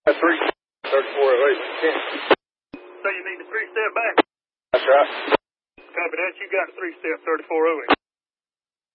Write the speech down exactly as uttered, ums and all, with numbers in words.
Three, thirty-four oh eight. So you need the three-step back? That's right. Copy that. You got the three-step thirty-four oh eight.